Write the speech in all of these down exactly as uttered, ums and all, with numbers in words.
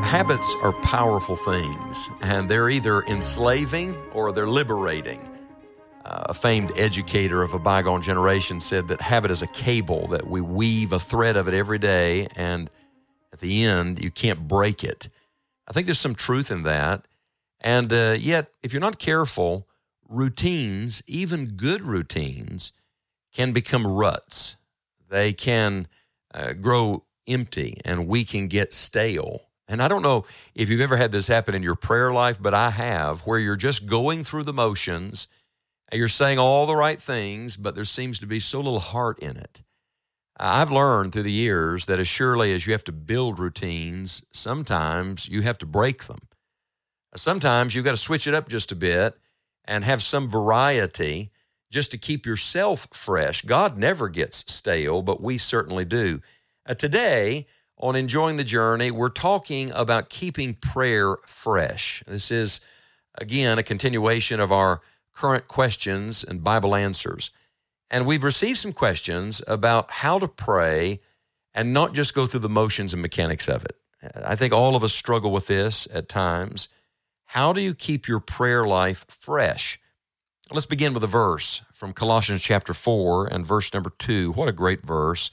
Habits are powerful things, and they're either enslaving or they're liberating. Uh, a famed educator of a bygone generation said that habit is a cable, that we weave a thread of it every day, and at the end, you can't break it. I think there's some truth in that. And uh, yet, if you're not careful, routines, even good routines, can become ruts. They can uh, grow empty, and we can get stale. And I don't know if you've ever had this happen in your prayer life, but I have, where you're just going through the motions, and you're saying all the right things, but there seems to be so little heart in it. I've learned through the years that as surely as you have to build routines, sometimes you have to break them. Sometimes you've got to switch it up just a bit and have some variety just to keep yourself fresh. God never gets stale, but we certainly do. Uh, today, on Enjoying the Journey, we're talking about keeping prayer fresh. This is, again, a continuation of our current questions and Bible answers. And we've received some questions about how to pray and not just go through the motions and mechanics of it. I think all of us struggle with this at times. How do you keep your prayer life fresh? Let's begin with a verse from Colossians chapter four and verse number two. What a great verse.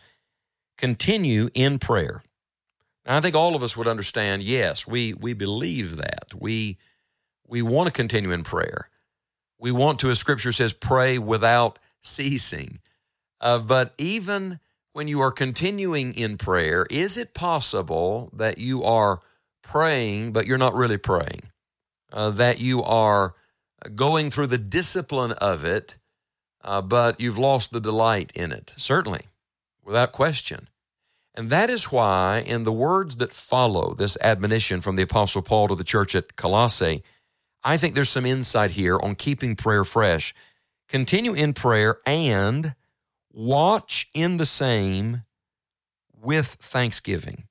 Continue in prayer. Now, I think all of us would understand, yes, we we believe that. We, we want to continue in prayer. We want to, as Scripture says, pray without ceasing. Uh, but even when you are continuing in prayer, is it possible that you are praying, but you're not really praying? Uh, that you are going through the discipline of it, uh, but you've lost the delight in it? Certainly, without question. And that is why in the words that follow this admonition from the Apostle Paul to the church at Colossae, I think there's some insight here on keeping prayer fresh. Continue in prayer and watch in the same with thanksgiving.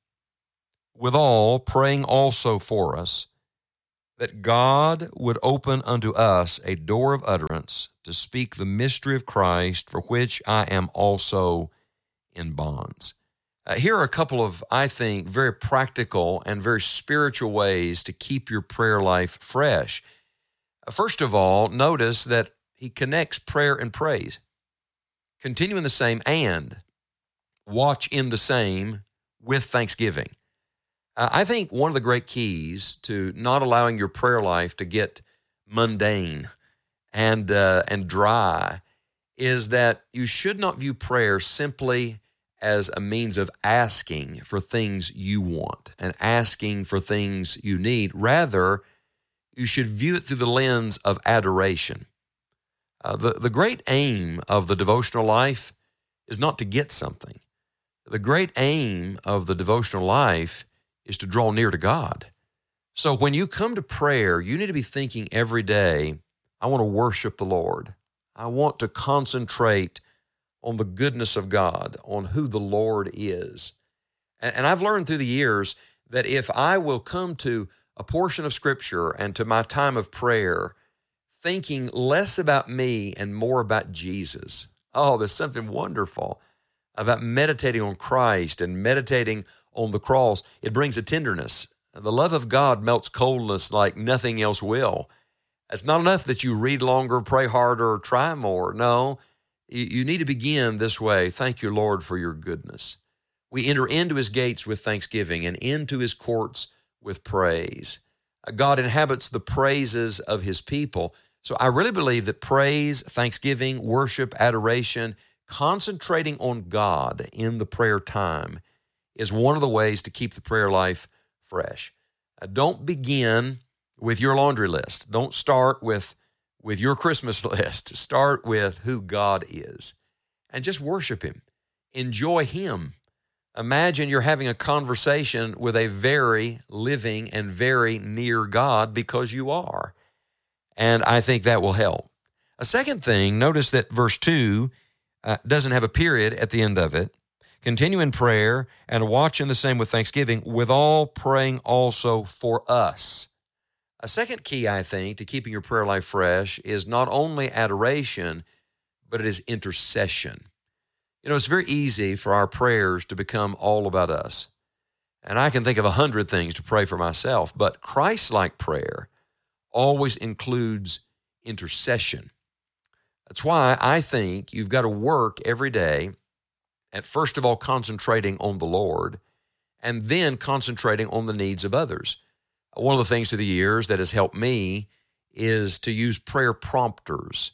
Withal, praying also for us, that God would open unto us a door of utterance to speak the mystery of Christ, for which I am also in bonds. Uh, here are a couple of, I think, very practical and very spiritual ways to keep your prayer life fresh. Uh, first of all, notice that he connects prayer and praise. Continue in the same and watch in the same with thanksgiving. Uh, I think one of the great keys to not allowing your prayer life to get mundane and uh, and dry is that you should not view prayer simply as a means of asking for things you want and asking for things you need. Rather, you should view it through the lens of adoration. Uh, the, the great aim of the devotional life is not to get something. The great aim of the devotional life is to draw near to God. So when you come to prayer, you need to be thinking every day, I want to worship the Lord. I want to concentrate on the goodness of God, on who the Lord is. And, and I've learned through the years that if I will come to a portion of Scripture and to my time of prayer thinking less about me and more about Jesus, oh, there's something wonderful about meditating on Christ and meditating on the cross. It brings a tenderness. The love of God melts coldness like nothing else will. It's not enough that you read longer, pray harder, or try more. No, you need to begin this way. Thank you, Lord, for your goodness. We enter into his gates with thanksgiving and into his courts with praise. God inhabits the praises of his people. So I really believe that praise, thanksgiving, worship, adoration, concentrating on God in the prayer time is one of the ways to keep the prayer life fresh. Uh, don't begin with your laundry list. Don't start with, with your Christmas list. Start with who God is and just worship him. Enjoy him. Imagine you're having a conversation with a very living and very near God, because you are. And I think that will help. A second thing, notice that verse two uh, doesn't have a period at the end of it. Continue in prayer and watch in the same with thanksgiving, withal praying also for us. A second key, I think, to keeping your prayer life fresh is not only adoration, but it is intercession. You know, it's very easy for our prayers to become all about us. And I can think of a hundred things to pray for myself, but Christ-like prayer always includes intercession. That's why I think you've got to work every day at first of all concentrating on the Lord and then concentrating on the needs of others. One of the things through the years that has helped me is to use prayer prompters.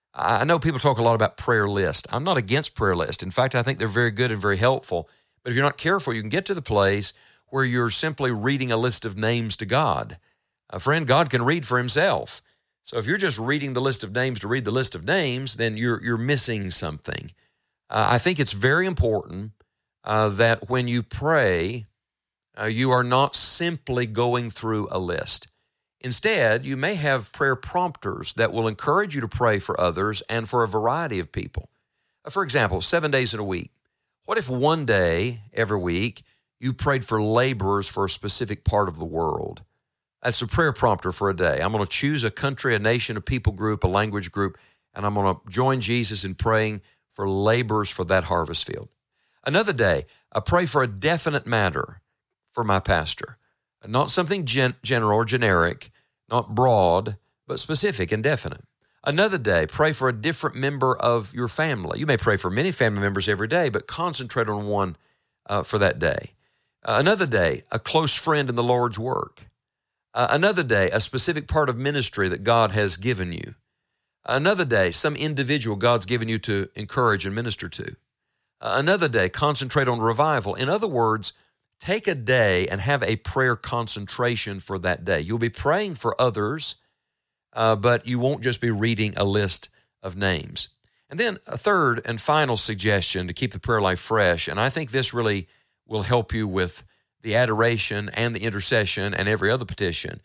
I know people talk a lot about prayer lists. I'm not against prayer lists. In fact, I think they're very good and very helpful. But if you're not careful, you can get to the place where you're simply reading a list of names to God. A friend, God can read for himself. So if you're just reading the list of names to read the list of names, then you're you're missing something. Uh, I think it's very important uh, that when you pray, uh, you are not simply going through a list. Instead, you may have prayer prompters that will encourage you to pray for others and for a variety of people. Uh, for example, seven days in a week. What if one day every week you prayed for laborers for a specific part of the world? That's a prayer prompter for a day. I'm going to choose a country, a nation, a people group, a language group, and I'm going to join Jesus in praying for laborers for that harvest field. Another day, I pray for a definite matter for my pastor. Not something gen- general or generic, not broad, but specific and definite. Another day, pray for a different member of your family. You may pray for many family members every day, but concentrate on one uh, for that day. Uh, another day, a close friend in the Lord's work. Uh, another day, a specific part of ministry that God has given you. Another day, some individual God's given you to encourage and minister to. Uh, another day, concentrate on revival. In other words, take a day and have a prayer concentration for that day. You'll be praying for others, uh, but you won't just be reading a list of names. And then a third and final suggestion to keep the prayer life fresh, and I think this really will help you with the adoration and the intercession and every other petition,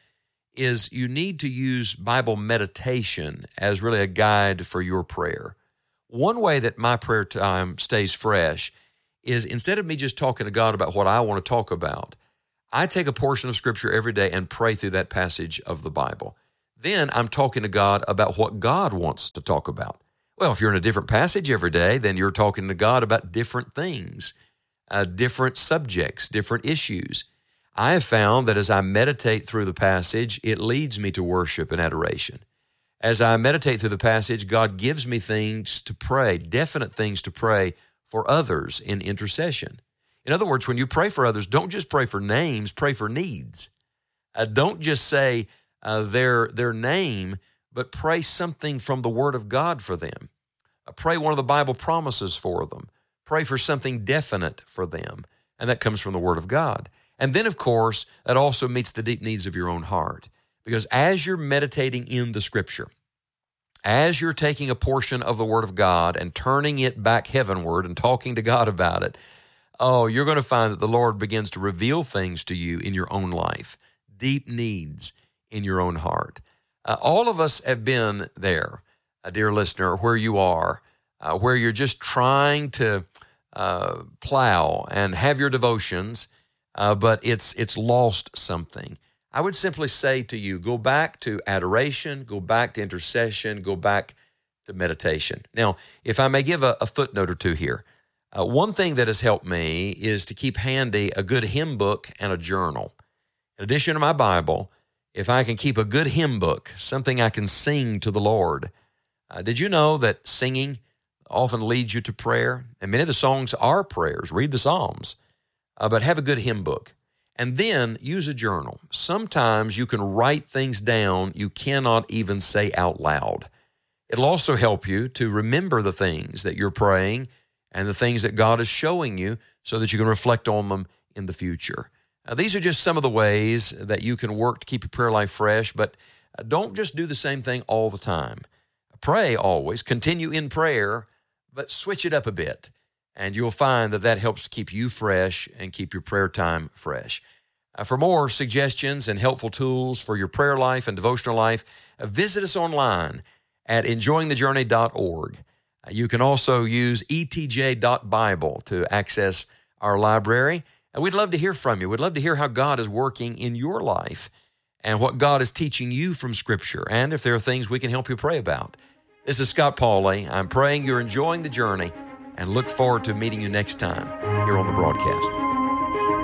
is you need to use Bible meditation as really a guide for your prayer. One way that my prayer time stays fresh is instead of me just talking to God about what I want to talk about, I take a portion of Scripture every day and pray through that passage of the Bible. Then I'm talking to God about what God wants to talk about. Well, if you're in a different passage every day, then you're talking to God about different things, uh, different subjects, different issues. I have found that as I meditate through the passage, it leads me to worship and adoration. As I meditate through the passage, God gives me things to pray, definite things to pray for others in intercession. In other words, when you pray for others, don't just pray for names, pray for needs. Uh, don't just say uh, their, their name, but pray something from the Word of God for them. Uh, pray one of the Bible promises for them. Pray for something definite for them, and that comes from the Word of God. And then, of course, that also meets the deep needs of your own heart. Because as you're meditating in the Scripture, as you're taking a portion of the Word of God and turning it back heavenward and talking to God about it, oh, you're going to find that the Lord begins to reveal things to you in your own life, deep needs in your own heart. Uh, all of us have been there, uh, dear listener, where you are, uh, where you're just trying to uh, plow and have your devotions, uh, but it's it's lost something. I would simply say to you, go back to adoration, go back to intercession, go back to meditation. Now, if I may give a, a footnote or two here, uh, one thing that has helped me is to keep handy a good hymn book and a journal. In addition to my Bible, if I can keep a good hymn book, something I can sing to the Lord. Uh, did you know that singing often leads you to prayer? And many of the songs are prayers. Read the Psalms, uh, but have a good hymn book. And then use a journal. Sometimes you can write things down you cannot even say out loud. It'll also help you to remember the things that you're praying and the things that God is showing you so that you can reflect on them in the future. Now, these are just some of the ways that you can work to keep your prayer life fresh, but don't just do the same thing all the time. Pray always, continue in prayer, but switch it up a bit. And you'll find that that helps to keep you fresh and keep your prayer time fresh. Uh, for more suggestions and helpful tools for your prayer life and devotional life, uh, visit us online at enjoying the journey dot org. Uh, you can also use e t j dot bible to access our library. And we'd love to hear from you. We'd love to hear how God is working in your life and what God is teaching you from Scripture, and if there are things we can help you pray about. This is Scott Pauley. I'm praying you're enjoying the journey and look forward to meeting you next time here on the broadcast.